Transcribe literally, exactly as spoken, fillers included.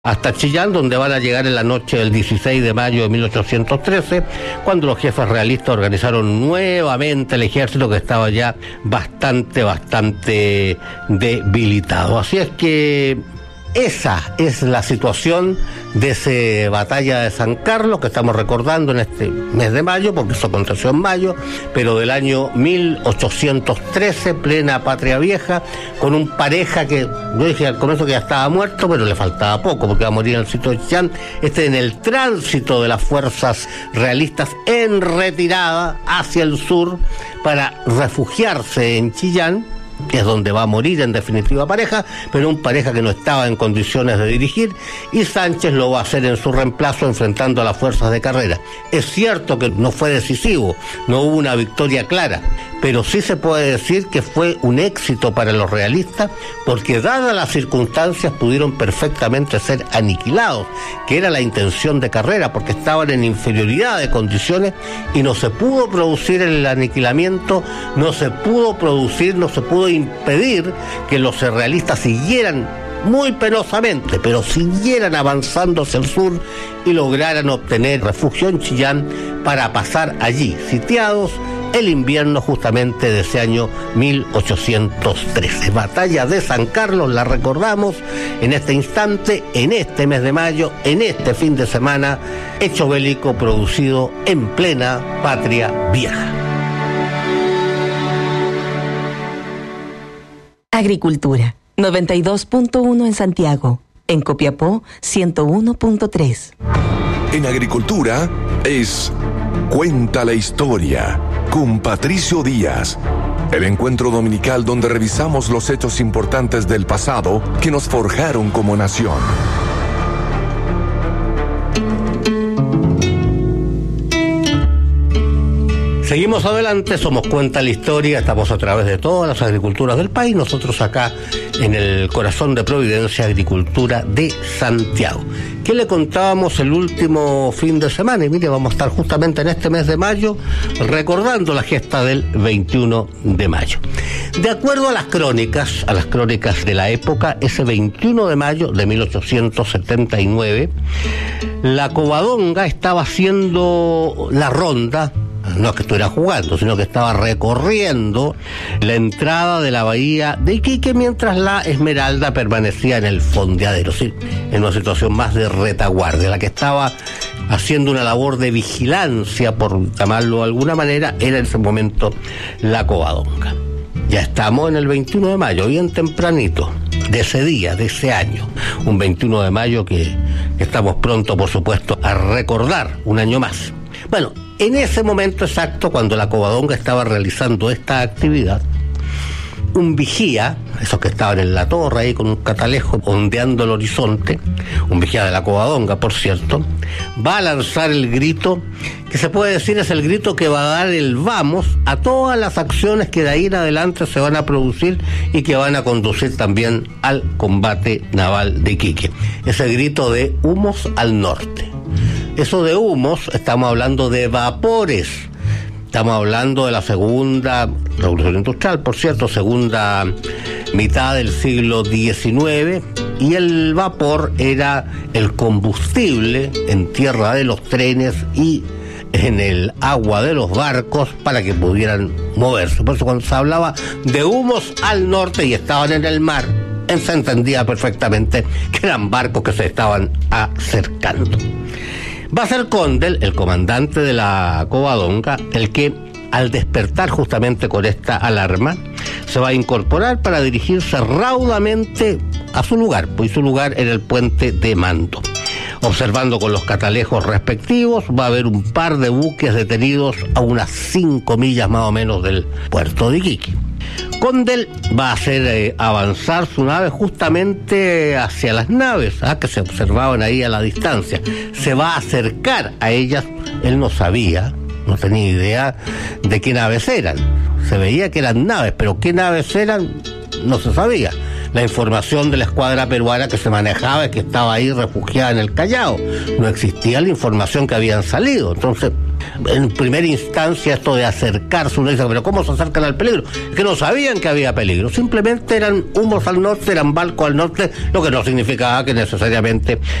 hasta Chillán, donde van a llegar en la noche del dieciséis de mayo de mil ochocientos trece, cuando los jefes realistas organizaron nuevamente el ejército, que estaba ya bastante, bastante debilitado. Así es que esa es la situación de esa batalla de San Carlos que estamos recordando en este mes de mayo, porque eso aconteció en mayo, pero del año mil ochocientos trece, plena Patria Vieja, con un pareja que yo dije al comienzo que ya estaba muerto, pero le faltaba poco porque va a morir en el sitio de Chillán. Este en el tránsito de las fuerzas realistas en retirada hacia el sur para refugiarse en Chillán, que es donde va a morir en definitiva Pareja, pero un Pareja que no estaba en condiciones de dirigir, y Sánchez lo va a hacer en su reemplazo enfrentando a las fuerzas de Carrera. Es cierto que no fue decisivo, no hubo una victoria clara, pero sí se puede decir que fue un éxito para los realistas, porque dadas las circunstancias pudieron perfectamente ser aniquilados, que era la intención de Carrera, porque estaban en inferioridad de condiciones y no se pudo producir el aniquilamiento, no se pudo producir, no se pudo impedir que los realistas siguieran muy penosamente, pero siguieran avanzando hacia el sur y lograran obtener refugio en Chillán para pasar allí, sitiados, el invierno justamente de ese año mil ochocientos trece. Batalla de San Carlos, la recordamos en este instante, en este mes de mayo, en este fin de semana, hecho bélico producido en plena Patria Vieja. Agricultura, noventa y dos punto uno en Santiago. En Copiapó, ciento uno punto tres. En Agricultura es Cuenta la Historia, con Patricio Díaz. El encuentro dominical donde revisamos los hechos importantes del pasado que nos forjaron como nación. Seguimos adelante, somos Cuenta la Historia, estamos a través de todas las agriculturas del país, nosotros acá en el corazón de Providencia, Agricultura de Santiago. ¿Qué le contábamos el último fin de semana? Y mire, vamos a estar justamente en este mes de mayo recordando la gesta del veintiuno de mayo. De acuerdo a las crónicas, a las crónicas de la época, ese veintiuno de mayo de mil ochocientos setenta y nueve, la Covadonga estaba haciendo la ronda. No es que estuviera jugando, sino que estaba recorriendo la entrada de la bahía de Iquique mientras la Esmeralda permanecía en el fondeadero, ¿sí? En una situación más de retaguardia. La que estaba haciendo una labor de vigilancia, por llamarlo de alguna manera, era en ese momento la Covadonga. Ya estamos en el veintiuno de mayo, bien tempranito, de ese día, de ese año. Un veintiuno de mayo que, que estamos pronto, por supuesto, a recordar un año más. Bueno, en ese momento exacto, cuando la Covadonga estaba realizando esta actividad, un vigía, esos que estaban en la torre ahí con un catalejo ondeando el horizonte, un vigía de la Covadonga, por cierto, va a lanzar el grito, que se puede decir es el grito que va a dar el vamos a todas las acciones que de ahí en adelante se van a producir y que van a conducir también al combate naval de Iquique. Ese grito de humos al norte. Eso de humos, estamos hablando de vapores, estamos hablando de la segunda revolución industrial, por cierto, segunda mitad del siglo diecinueve, y el vapor era el combustible en tierra de los trenes y en el agua de los barcos para que pudieran moverse. Por eso cuando se hablaba de humos al norte y estaban en el mar, se entendía perfectamente que eran barcos que se estaban acercando. Va a ser Condel, el comandante de la Covadonga, el que, al despertar justamente con esta alarma, se va a incorporar para dirigirse raudamente a su lugar, pues su lugar era el puente de mando. Observando con los catalejos respectivos, va a haber un par de buques detenidos a unas cinco millas más o menos del puerto de Iquique. Condel va a hacer eh, avanzar su nave justamente hacia las naves, ¿ah? que se observaban ahí a la distancia. Se va a acercar a ellas. Él no sabía, no tenía idea de qué naves eran. Se veía que eran naves, pero qué naves eran no se sabía. la información de la escuadra peruana que se manejaba y que estaba ahí refugiada en el Callao. No existía la información que habían salido. Entonces, en primera instancia, esto de acercarse, uno dice, pero ¿cómo se acercan al peligro? Es que no sabían que había peligro, simplemente eran humos al norte, eran barcos al norte, lo que no significaba que necesariamente